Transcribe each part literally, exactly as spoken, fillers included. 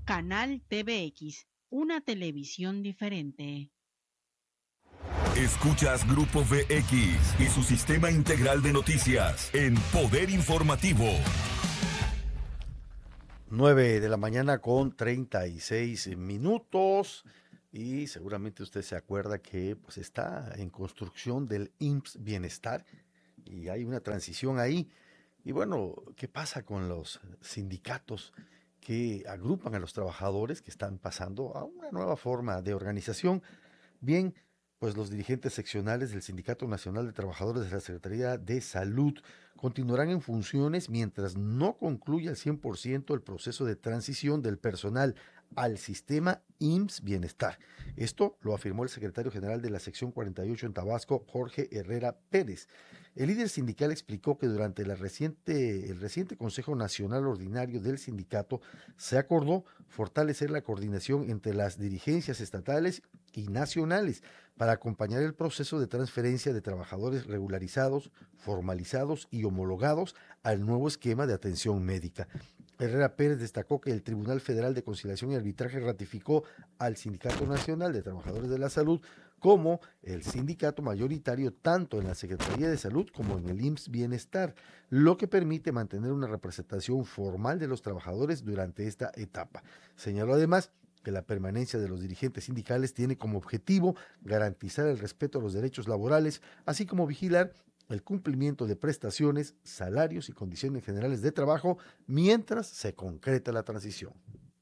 Canal T V X, una televisión diferente. Escuchas Grupo V X y su sistema integral de noticias en Poder Informativo. nueve de la mañana con treinta y seis minutos. Y seguramente usted se acuerda que pues, está en construcción del I M S S Bienestar y hay una transición ahí. Y bueno, ¿qué pasa con los sindicatos que agrupan a los trabajadores que están pasando a una nueva forma de organización? Bien, pues los dirigentes seccionales del Sindicato Nacional de Trabajadores de la Secretaría de Salud continuarán en funciones mientras no concluya al cien por ciento el proceso de transición del personal al sistema I M S S Bienestar. Esto lo afirmó el secretario general de la sección cuarenta y ocho en Tabasco, Jorge Herrera Pérez. El líder sindical explicó que durante la reciente, el reciente Consejo Nacional Ordinario del sindicato se acordó fortalecer la coordinación entre las dirigencias estatales y nacionales para acompañar el proceso de transferencia de trabajadores regularizados, formalizados y homologados al nuevo esquema de atención médica. Herrera Pérez destacó que el Tribunal Federal de Conciliación y Arbitraje ratificó al Sindicato Nacional de Trabajadores de la Salud como el sindicato mayoritario tanto en la Secretaría de Salud como en el I M S S Bienestar, lo que permite mantener una representación formal de los trabajadores durante esta etapa. Señaló además que la permanencia de los dirigentes sindicales tiene como objetivo garantizar el respeto a los derechos laborales, así como vigilar el cumplimiento de prestaciones, salarios y condiciones generales de trabajo mientras se concreta la transición.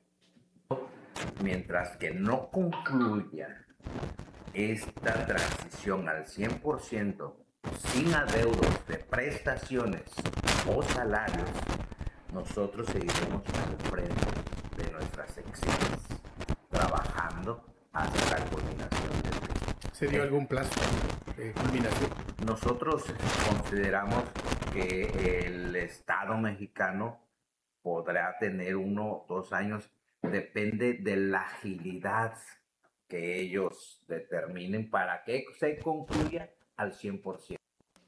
Mientras que no concluya esta transición al cien por ciento sin adeudos de prestaciones o salarios, nosotros seguiremos al frente de nuestras secciones, trabajando hacia la culminación del mismo. ¿Se dio algún plazo de culminación? Nosotros consideramos que el Estado mexicano podrá tener uno o dos años, depende de la agilidad que ellos determinen para que se concluya al cien por ciento.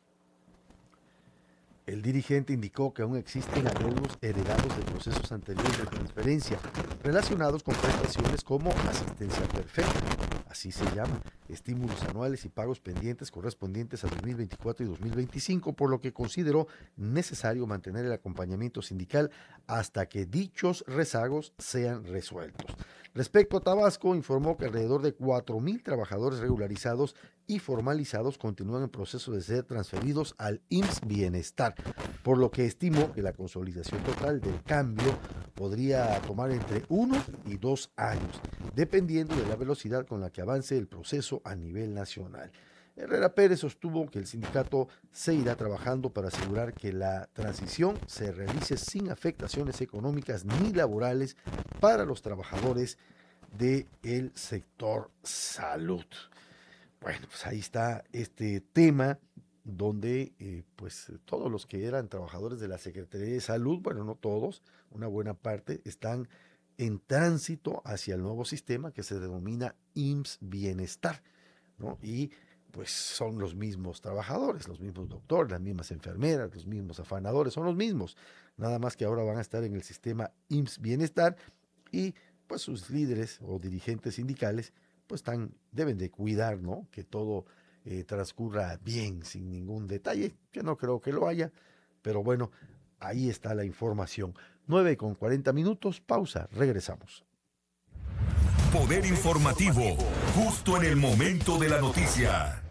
El dirigente indicó que aún existen adeudos heredados de procesos anteriores de transferencia relacionados con prestaciones como asistencia perfecta, así se llama, estímulos anuales y pagos pendientes correspondientes a dos mil veinticuatro y dos mil veinticinco, por lo que consideró necesario mantener el acompañamiento sindical hasta que dichos rezagos sean resueltos. Respecto a Tabasco, informó que alrededor de cuatro mil trabajadores regularizados y formalizados continúan en proceso de ser transferidos al I M S S Bienestar, por lo que estimó que la consolidación total del cambio podría tomar entre uno y dos años, dependiendo de la velocidad con la que avance el proceso a nivel nacional. Herrera Pérez sostuvo que el sindicato se irá trabajando para asegurar que la transición se realice sin afectaciones económicas ni laborales para los trabajadores del sector salud. Bueno, pues ahí está este tema donde eh, pues todos los que eran trabajadores de la Secretaría de Salud, bueno, no todos, una buena parte, están en tránsito hacia el nuevo sistema que se denomina I M S S Bienestar, ¿no? Y pues son los mismos trabajadores, los mismos doctores, las mismas enfermeras, los mismos afanadores, son los mismos, nada más que ahora van a estar en el sistema I M S S Bienestar y pues sus líderes o dirigentes sindicales pues están, deben de cuidar, ¿no? Que todo eh, transcurra bien, sin ningún detalle, que no creo que lo haya, pero bueno, ahí está la información. nueve con cuarenta minutos, pausa, regresamos. Poder Informativo, justo en el momento de la noticia.